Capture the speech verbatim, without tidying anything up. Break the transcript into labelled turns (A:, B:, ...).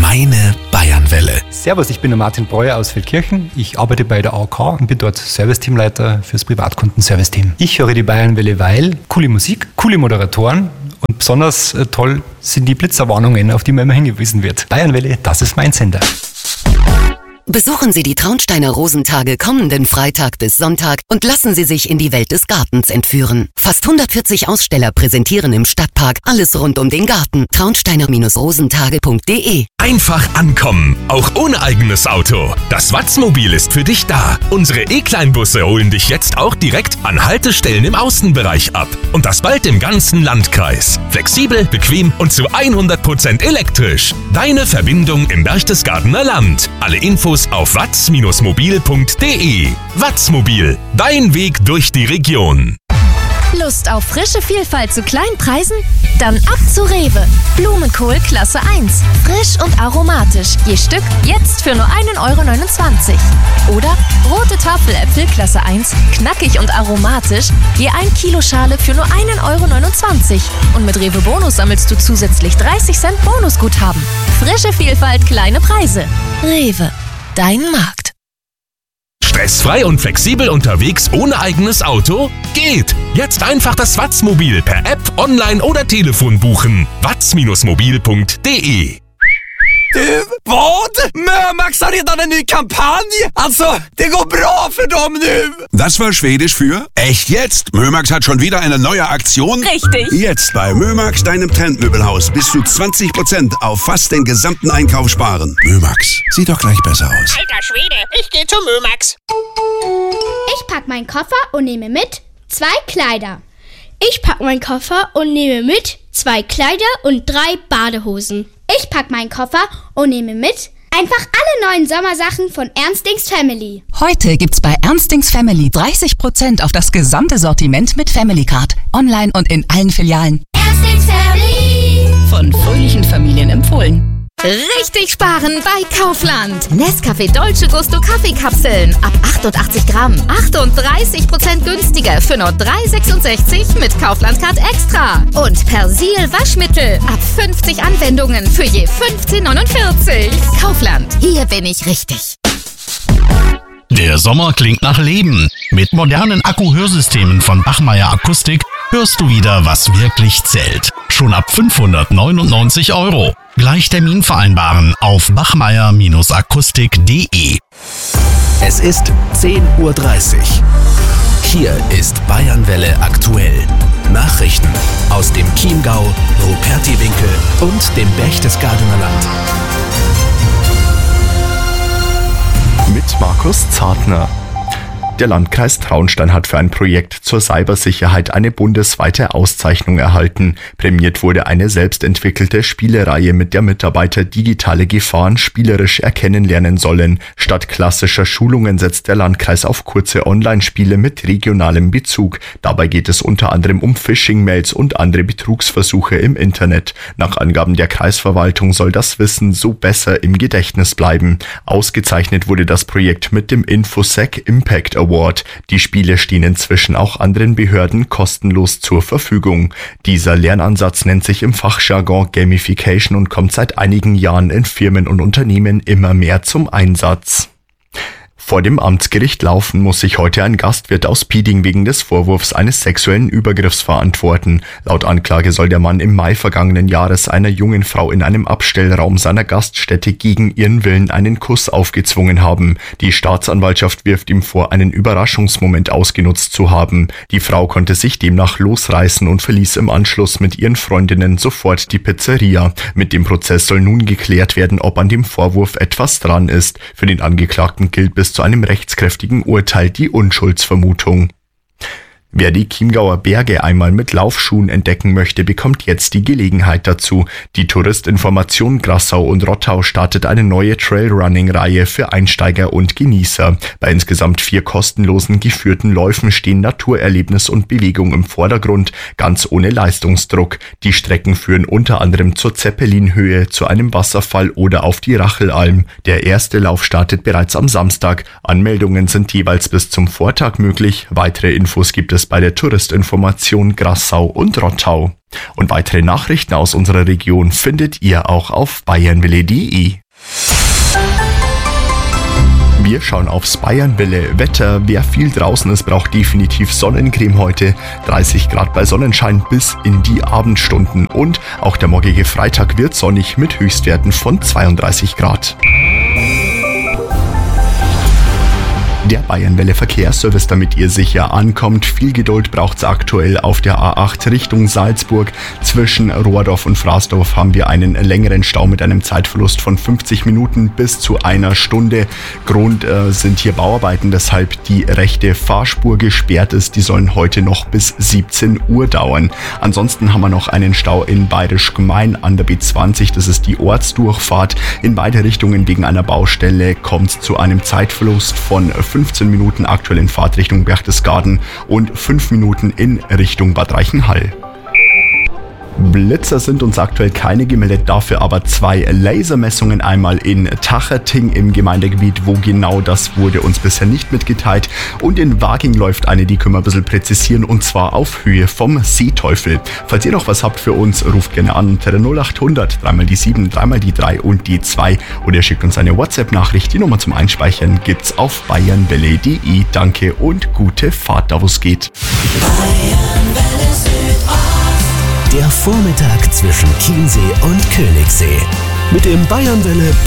A: Meine Bayernwelle.
B: Servus, ich bin der Martin Breuer aus Feldkirchen. Ich arbeite bei der A O K und bin dort Serviceteamleiter fürs Privatkunden-Serviceteam. Ich höre die Bayernwelle, weil coole Musik, coole Moderatoren und besonders äh, toll sind die Blitzerwarnungen, auf die man immer hingewiesen wird. Bayernwelle, das ist mein Sender.
C: Besuchen Sie die Traunsteiner Rosentage kommenden Freitag bis Sonntag und lassen Sie sich in die Welt des Gartens entführen. Fast hundertvierzig Aussteller präsentieren im Stadtpark alles rund um den Garten. traunsteiner rosentage punkt de.
A: Einfach ankommen, auch ohne eigenes Auto. Das Watzmobil ist für dich da. Unsere E-Kleinbusse holen dich jetzt auch direkt an Haltestellen im Außenbereich ab. Und das bald im ganzen Landkreis. Flexibel, bequem und zu hundert Prozent elektrisch. Deine Verbindung im Berchtesgadener Land. Alle Infos auf watz mobil punkt de. Watzmobil, dein Weg durch die Region.
D: Lust auf frische Vielfalt zu kleinen Preisen? Dann ab zu Rewe. Blumenkohl Klasse eins. Frisch und aromatisch. Je Stück jetzt für nur ein Euro neunundzwanzig. Oder rote Tafeläpfel Klasse eins. Knackig und aromatisch. Je ein Kilo Schale für nur ein Euro neunundzwanzig. Und mit Rewe Bonus sammelst du zusätzlich dreißig Cent Bonusguthaben. Frische Vielfalt, kleine Preise. Rewe. Dein Markt.
A: Stressfrei und flexibel unterwegs ohne eigenes Auto? Geht! Jetzt einfach das Watzmobil per App, online oder Telefon buchen. watz mobil punkt de.
E: Du, vad? Mömax har redan en ny kampanj! Alltså, det går bra för dem nu!
F: Das war Schwedisch für echt jetzt? Mömax hat schon wieder eine neue Aktion?
D: Richtig!
F: Jetzt bei Mömax, deinem Trendmöbelhaus, bis zu zwanzig Prozent auf fast den gesamten Einkauf sparen. Mömax, sieht doch gleich besser aus.
G: Alter Schwede, ich geh zu Mömax.
H: Ich pack meinen Koffer und nehme mit zwei Kleider.
I: Ich pack meinen Koffer und nehme mit zwei Kleider und drei Badehosen.
H: Ich pack meinen Koffer und nehme mit einfach alle neuen Sommersachen von Ernstings Family.
J: Heute gibt's bei Ernstings Family dreißig Prozent auf das gesamte Sortiment mit Family Card. Online und in allen Filialen.
H: Ernstings Family.
J: Von fröhlichen Familien empfohlen.
D: Richtig sparen bei Kaufland. Nescafé Dolce Gusto Kaffeekapseln ab achtundachtzig Gramm. achtunddreißig Prozent günstiger für nur drei Euro sechsundsechzig mit Kaufland-Card Extra. Und Persil Waschmittel ab fünfzig Anwendungen für je fünfzehn neunundvierzig. Kaufland, hier bin ich richtig.
K: Der Sommer klingt nach Leben. Mit modernen Akku-Hörsystemen von Bachmeier Akustik hörst du wieder, was wirklich zählt. Schon ab fünfhundertneunundneunzig Euro. Gleich Termin vereinbaren auf bachmeier akustik punkt de.
A: Es ist zehn Uhr dreißig. Hier ist Bayernwelle aktuell. Nachrichten aus dem Chiemgau, Rupertiwinkel und dem Berchtesgadener Land.
L: Mit Markus Zartner. Der Landkreis Traunstein hat für ein Projekt zur Cybersicherheit eine bundesweite Auszeichnung erhalten. Prämiert wurde eine selbstentwickelte Spielereihe, mit der Mitarbeiter digitale Gefahren spielerisch erkennen lernen sollen. Statt klassischer Schulungen setzt der Landkreis auf kurze Online-Spiele mit regionalem Bezug. Dabei geht es unter anderem um Phishing-Mails und andere Betrugsversuche im Internet. Nach Angaben der Kreisverwaltung soll das Wissen so besser im Gedächtnis bleiben. Ausgezeichnet wurde das Projekt mit dem InfoSec Impact Award. Die Spiele stehen inzwischen auch anderen Behörden kostenlos zur Verfügung. Dieser Lernansatz nennt sich im Fachjargon Gamification und kommt seit einigen Jahren in Firmen und Unternehmen immer mehr zum Einsatz. Vor dem Amtsgericht Laufen muss sich heute ein Gastwirt aus Pieding wegen des Vorwurfs eines sexuellen Übergriffs verantworten. Laut Anklage soll der Mann im Mai vergangenen Jahres einer jungen Frau in einem Abstellraum seiner Gaststätte gegen ihren Willen einen Kuss aufgezwungen haben. Die Staatsanwaltschaft wirft ihm vor, einen Überraschungsmoment ausgenutzt zu haben. Die Frau konnte sich demnach losreißen und verließ im Anschluss mit ihren Freundinnen sofort die Pizzeria. Mit dem Prozess soll nun geklärt werden, ob an dem Vorwurf etwas dran ist. Für den Angeklagten gilt bis zu einem rechtskräftigen Urteil die Unschuldsvermutung. Wer die Chiemgauer Berge einmal mit Laufschuhen entdecken möchte, bekommt jetzt die Gelegenheit dazu. Die Touristinformation Grassau und Rottau startet eine neue Trailrunning-Reihe für Einsteiger und Genießer. Bei insgesamt vier kostenlosen geführten Läufen stehen Naturerlebnis und Bewegung im Vordergrund, ganz ohne Leistungsdruck. Die Strecken führen unter anderem zur Zeppelinhöhe, zu einem Wasserfall oder auf die Rachelalm. Der erste Lauf startet bereits am Samstag. Anmeldungen sind jeweils bis zum Vortag möglich. Weitere Infos gibt es es bei der Touristinformation Grassau und Rottau. Und weitere Nachrichten aus unserer Region findet ihr auch auf bayernwelle punkt de. Wir schauen aufs Bayernwelle Wetter. Wer viel draußen ist, braucht definitiv Sonnencreme heute. dreißig Grad bei Sonnenschein bis in die Abendstunden. Und auch der morgige Freitag wird sonnig mit Höchstwerten von zweiunddreißig Grad. Der Bayernwelle Verkehrsservice, damit ihr sicher ankommt. Viel Geduld braucht's aktuell auf der A acht Richtung Salzburg. Zwischen Rohrdorf und Fraßdorf haben wir einen längeren Stau mit einem Zeitverlust von fünfzig Minuten bis zu einer Stunde. Grund äh, sind hier Bauarbeiten, weshalb die rechte Fahrspur gesperrt ist. Die sollen heute noch bis siebzehn Uhr dauern. Ansonsten haben wir noch einen Stau in Bayerisch Gmein an der B zwanzig. Das ist die Ortsdurchfahrt. In beide Richtungen wegen einer Baustelle kommt es zu einem Zeitverlust von fünfzehn Minuten aktuell in Fahrtrichtung Berchtesgaden und fünf Minuten in Richtung Bad Reichenhall. Blitzer sind uns aktuell keine gemeldet, dafür aber zwei Lasermessungen, einmal in Tacherting im Gemeindegebiet, wo genau das wurde uns bisher nicht mitgeteilt, und in Waging läuft eine, die können wir ein bisschen präzisieren, und zwar auf Höhe vom Seeteufel. Falls ihr noch was habt für uns, ruft gerne an unter null acht hundert, dreimal die sieben, dreimal die drei und die zwei, oder ihr schickt uns eine WhatsApp-Nachricht. Die Nummer zum Einspeichern gibt's auf bayernwelle punkt de. Danke und gute Fahrt, da wo's geht.
A: Der Vormittag zwischen Chiemsee und Königssee. Mit dem Bayernwelle